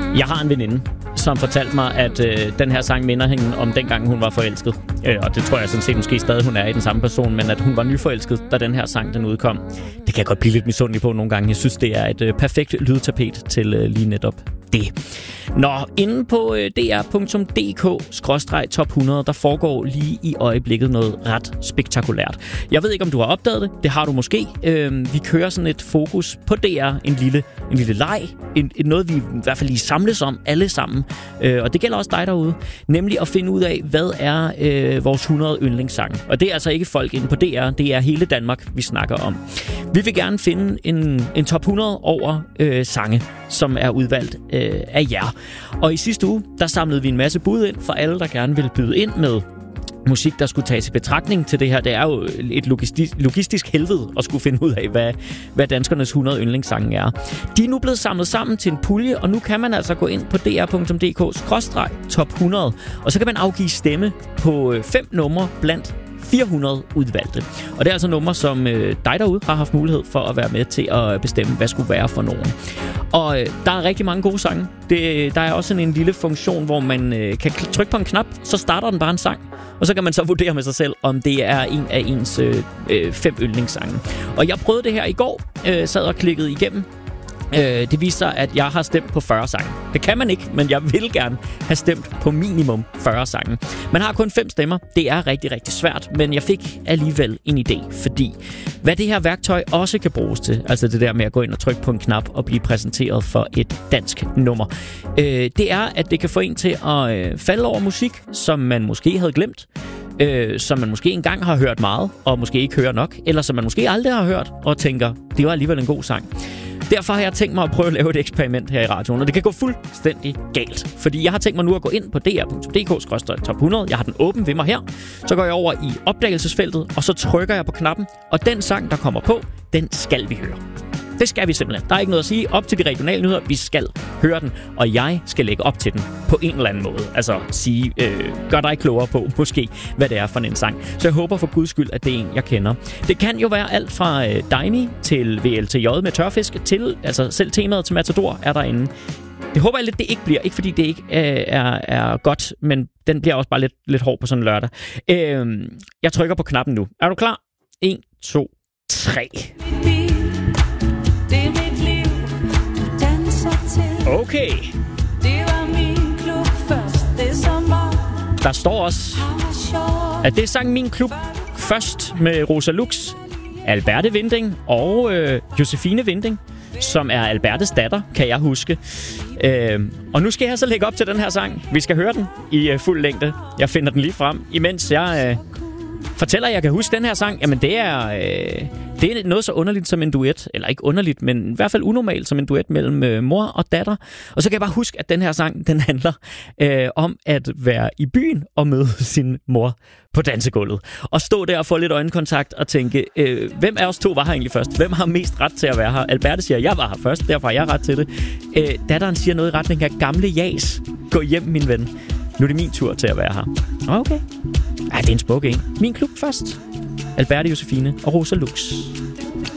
Jeg har en veninde, som fortalte mig, at den her sang minder hende om dengang, hun var forelsket. Og det tror jeg sådan set måske stadig, hun er i den samme person, men at hun var nyforelsket, da den her sang den udkom. Det kan jeg godt blive lidt misundelig på nogle gange. Jeg synes, det er et perfekt lydtapet til lige netop det. Nå, inde på dr.dk/top 100, der foregår lige i øjeblikket noget ret spektakulært. Jeg ved ikke, om du har opdaget det. Det har du måske. Vi kører sådan et fokus på DR, en lille leg. Noget, vi i hvert fald lige samles om alle sammen. Og det gælder også dig derude. Nemlig at finde ud af, hvad er vores 100 yndlingssange. Og det er altså ikke folk inde på DR. Det er hele Danmark, vi snakker om. Vi vil gerne finde en top 100 over sange, som er udvalgt af jer. Og i sidste uge, der samlede vi en masse bud ind for alle, der gerne vil byde ind med musik, der skulle tages i betragtning til det her. Det er jo et logistisk helvede at skulle finde ud af, hvad danskernes 100 yndlingssange er. De er nu blevet samlet sammen til en pulje, og nu kan man altså gå ind på dr.dk/top 100, og så kan man afgive stemme på 5 numre blandt 400 udvalgte. Og det er altså numre, som dig derude har haft mulighed for at være med til at bestemme, hvad skulle være for nogen. Og der er rigtig mange gode sange. Der er også en lille funktion, hvor man kan trykke på en knap, så starter den bare en sang. Og så kan man så vurdere med sig selv, om det er en af ens 5 yndlingssange. Og jeg prøvede det her i går, sad og klikkede igennem. Det viser sig, at jeg har stemt på 40 sange. Det kan man ikke, men jeg vil gerne have stemt på minimum 40 sange. Man har kun 5 stemmer. Det er rigtig, rigtig svært, men jeg fik alligevel en idé, fordi hvad det her værktøj også kan bruges til, altså det der med at gå ind og trykke på en knap og blive præsenteret for et dansk nummer, det er, at det kan få en til at falde over musik, som man måske havde glemt, som man måske engang har hørt meget, og måske ikke hører nok, eller som man måske aldrig har hørt, og tænker, det var alligevel en god sang. Derfor har jeg tænkt mig at prøve at lave et eksperiment her i radioen, og det kan gå fuldstændig galt. Fordi jeg har tænkt mig nu at gå ind på dr.dk/top 100. Jeg har den åben ved mig her. Så går jeg over i opdagelsesfeltet, og så trykker jeg på knappen. Og den sang, der kommer på, den skal vi høre. Det skal vi simpelthen. Der er ikke noget at sige. Op til de regionale nyheder. Vi skal høre den, og jeg skal lægge op til den på en eller anden måde. Altså sige, gør dig klogere på måske, hvad det er for en sang. Så jeg håber for guds skyld, at det er en, jeg kender. Det kan jo være alt fra Daini til VLTJ med tørfisk til, altså selv temaet til Matador er derinde. Det håber jeg lidt, det ikke bliver. Ikke fordi det ikke er godt, men den bliver også bare lidt hård på sådan en lørdag. Jeg trykker på knappen nu. Er du klar? 1, 2, 3. Okay. Der står også, at det sang Min Klub først med Rosa Lux, Alberte Winding og Josefine Winding, som er Albertes datter, kan jeg huske. Og nu skal jeg så lægge op til den her sang. Vi skal høre den i fuld længde. Jeg finder den lige frem, imens jeg fortæller, at jeg kan huske den her sang. Jamen det er noget så underligt som en duet. Eller ikke underligt, men i hvert fald unormalt som en duet mellem mor og datter. Og så kan jeg bare huske, at den her sang, den handler om at være i byen og møde sin mor på dansegulvet. Og stå der og få lidt øjenkontakt og tænke, hvem af os to var her egentlig først? Hvem har mest ret til at være her? Alberte siger, jeg var her først, derfor har jeg ret til det. Datteren siger noget i retning af gamle jas. Gå hjem, min ven. Nu er det min tur til at være her. Okay. Det er en smuk en. Min Klub først. Alberte, Josefine og Rosa Lux.